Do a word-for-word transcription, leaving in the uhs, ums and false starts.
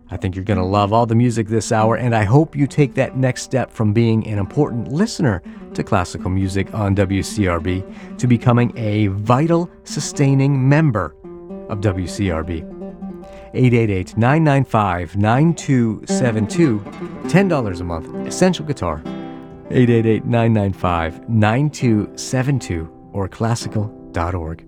I think you're going to love all the music this hour, and I hope you take that next step from being an important listener to classical music on W C R B to becoming a vital, sustaining member of W C R B. eight eight eight, nine nine five, nine two seven two, ten dollars a month, Essential Guitar, eight eight eight, nine nine five, nine two seven two, or classical dot org.